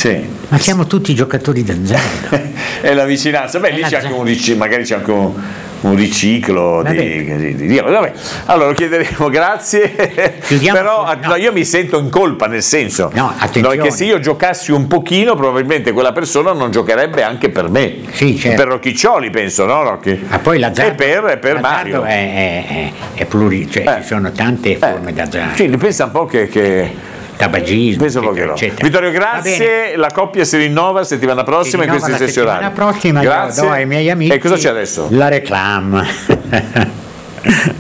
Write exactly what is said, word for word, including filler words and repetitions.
Sì. Ma siamo tutti giocatori d'azzardo. È la vicinanza. Beh, È lì c'è l'azzardo. anche un ric- magari c'è anche un, un riciclo di, di, di, di- vabbè. Allora lo chiederemo, grazie. Chiudiamo Però con- no, no. io mi sento in colpa, nel senso No, attenzione. che se io giocassi un pochino, probabilmente quella persona non giocherebbe anche per me. Sì, certo. Per Rocchiccioli, penso, no? Rocchi? Ma poi l'azzardo, E per, e per l'azzardo Mario. è, è, è, è pluri, cioè Eh. ci sono tante forme d'azzardo. Sì, pensa un po' che, che Tabagismo, pensa un po' che eccetera, no. eccetera. Vittorio, Va bene. grazie. La coppia si rinnova settimana prossima Si in questi rinnova la stessi orari. settimana prossima, io Grazie. do ai miei amici E cosa c'è adesso? la reclame.